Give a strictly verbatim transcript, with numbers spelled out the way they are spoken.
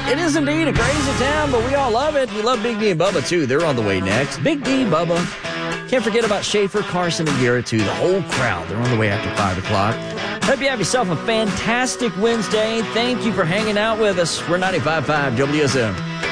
It is indeed a crazy town, but we all love it. We love Big D and Bubba, too. They're on the way next. Big D, Bubba. Can't forget about Schaefer, Carson, and Garrett, too. The whole crowd. They're on the way after five o'clock. Hope you have yourself a fantastic Wednesday. Thank you for hanging out with us. We're ninety-five point five W S M.